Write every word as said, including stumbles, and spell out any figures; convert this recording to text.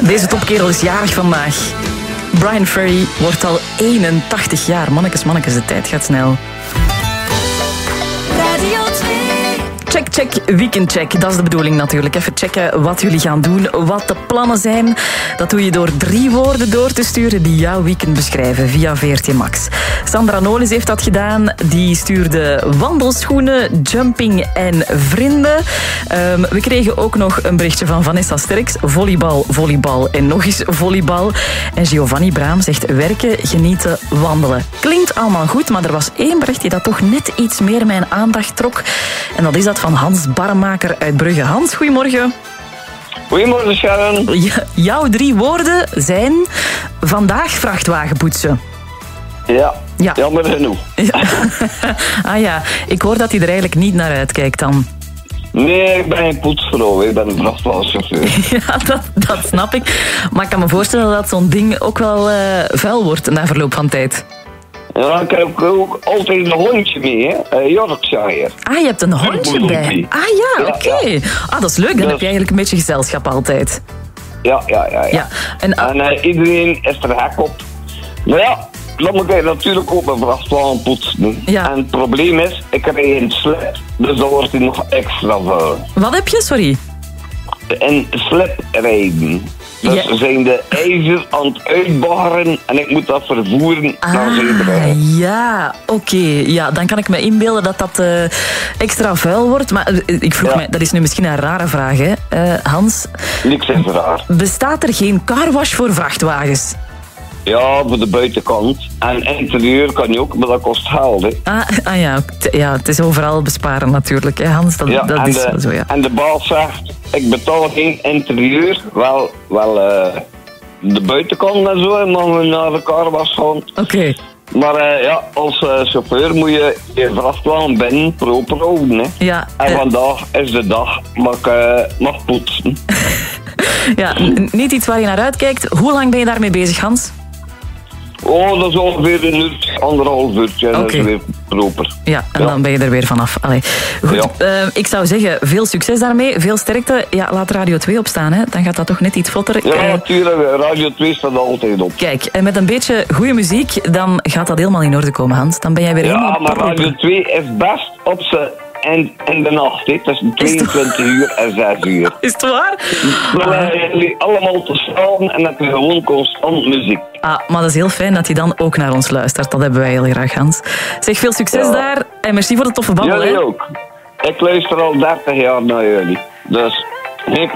Deze topkerel is jarig vandaag. Brian Ferry wordt al eenentachtig jaar. Mannekes, mannekes, de tijd gaat snel. Radio twee. Check, check, weekendcheck. Dat is de bedoeling natuurlijk. Even checken wat jullie gaan doen, wat de plannen zijn. Dat doe je door drie woorden door te sturen die jouw weekend beschrijven via V R T Max. Sandra Nolis heeft dat gedaan. Die stuurde wandelschoenen, jumping en vrienden. Um, we kregen ook nog een berichtje van Vanessa Sterks. Volleybal, volleybal en nog eens volleybal. En Giovanni Braam zegt werken, genieten, wandelen. Klinkt allemaal goed, maar er was één bericht die dat toch net iets meer mijn aandacht trok. En dat is dat van Hans Barremaker uit Brugge. Hans, goedemorgen. Goedemorgen, Sharon. Ja, jouw drie woorden zijn vandaag vrachtwagen poetsen. Ja, Ja. jammer genoeg. Ja. Ah ja, ik hoor dat hij er eigenlijk niet naar uitkijkt dan. Nee, ik ben een poetsvrouw, ik ben een vrachtwagenchauffeur. Ja, dat, dat snap ik. Maar ik kan me voorstellen dat zo'n ding ook wel uh, vuil wordt na verloop van tijd. Ja, ik heb ook altijd een hondje mee, hè. Uh, Yorkshire. Ah, je hebt een hondje bij. Ah ja, Ja, oké. Okay. Ah, dat is leuk. Dan Dus- heb je eigenlijk een beetje gezelschap altijd. Ja, ja, ja. ja. Ja. En, ah, En uh, iedereen is er hek op. Maar ja, dan moet ik natuurlijk ook mijn vrachtwagen poetsen. Ja. En het probleem is, ik heb een slip, dus dan wordt hij nog extra vuil. wat heb je? Sorry. En slip rijden. Dus Ja. we zijn de ijzer aan het uitbaggeren en ik moet dat vervoeren naar Ah, Zeebrugge. ja, oké. Ja, dan kan ik me inbeelden dat dat uh, extra vuil wordt. Maar uh, ik vroeg Ja. me, dat is nu misschien een rare vraag, hè, uh, Hans. Niks is raar. Bestaat er geen carwash voor vrachtwagens? Ja, voor de buitenkant. En interieur kan je ook, maar dat kost geld, hè. Ah, ah ja, t- ja, het is overal besparen natuurlijk, hè, Hans. Dat, Ja, dat en, is de, wel zo, ja. en de baas zegt, ik betaal geen interieur, wel, wel uh, de buitenkant en zo, en dan we naar de carwas gaan. Oké. Maar uh, ja, als uh, chauffeur moet je je vrachtwagen binnen proper houden, hè. Ja, En eh, vandaag is de dag dat ik uh, mag poetsen. ja, n- niet iets waar je naar uitkijkt. Hoe lang ben je daarmee bezig, Hans? Oh, dat is ongeveer een uurtje, anderhalf uurtje, en dat Oké. is weer proper. Ja, en Ja. dan ben je er weer vanaf. Allee. Goed, Ja. eh, ik zou zeggen, veel succes daarmee. Veel sterkte. Ja, laat Radio twee opstaan, hè. Dan gaat dat toch net iets vlotter. Ja, Eh, natuurlijk, Radio twee staat altijd op. Kijk, en met een beetje goede muziek, dan gaat dat helemaal in orde komen, Hans. Dan ben jij weer Ja, helemaal maar proper. Radio twee is best op zijn en in de nacht, hè. Tussen tweeëntwintig uur en zes uur. Is het waar? Dan hebben jullie allemaal te staan en heb je gewoon constant muziek. Ah, maar dat is heel fijn dat hij dan ook naar ons luistert. Dat hebben wij heel graag, Hans. Zeg, veel succes Ja. daar en merci voor de toffe babbel. Jullie hè. ook. Ik luister al dertig jaar naar jullie. Dus, geen